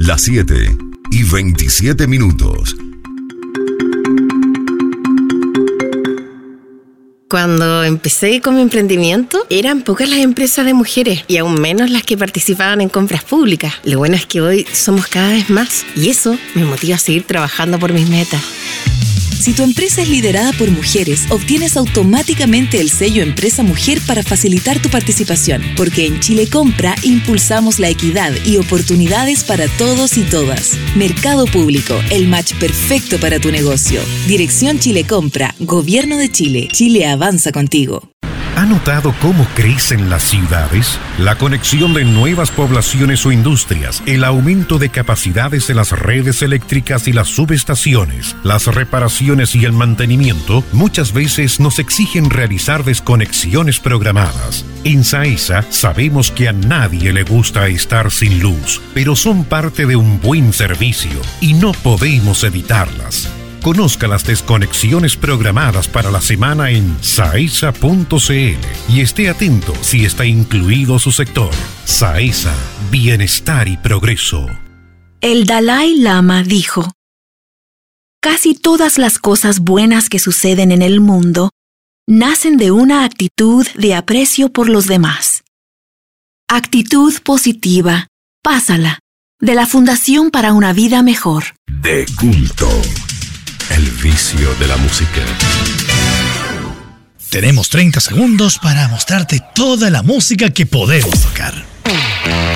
Las 7:27. Cuando empecé con mi emprendimiento, eran pocas las empresas de mujeres y aún menos las que participaban en compras públicas. Lo bueno es que hoy somos cada vez más y eso me motiva a seguir trabajando por mis metas. Si tu empresa es liderada por mujeres, obtienes automáticamente el sello Empresa Mujer para facilitar tu participación, porque en Chile Compra impulsamos la equidad y oportunidades para todos y todas. Mercado Público, el match perfecto para tu negocio. Dirección Chile Compra, Gobierno de Chile. Chile avanza contigo. ¿Ha notado cómo crecen las ciudades? La conexión de nuevas poblaciones o industrias, el aumento de capacidades de las redes eléctricas y las subestaciones, las reparaciones y el mantenimiento muchas veces nos exigen realizar desconexiones programadas. En SAESA sabemos que a nadie le gusta estar sin luz, pero son parte de un buen servicio y no podemos evitarlas. Conozca las desconexiones programadas para la semana en saesa.cl y esté atento si está incluido su sector. SAESA, bienestar y progreso. El Dalai Lama dijo: casi todas las cosas buenas que suceden en el mundo nacen de una actitud de aprecio por los demás. Actitud positiva, pásala, de la Fundación para una Vida Mejor. De culto. El vicio de la música. Tenemos 30 segundos para mostrarte toda la música que podemos tocar.